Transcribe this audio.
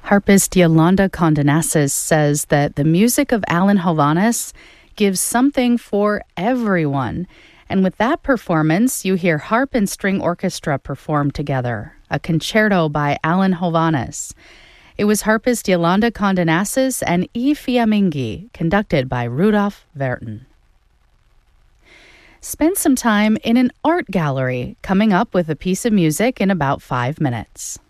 Harpist Yolanda Condenasis says that the music of Alan Hovhaness gives something for everyone. And with that performance, you hear harp and string orchestra perform together, a concerto by Alan Hovhaness. It was harpist Yolanda Condenasis and E. Fiammingi, conducted by Rudolf Verton. Spend some time in an art gallery, coming up with a piece of music in about 5 minutes.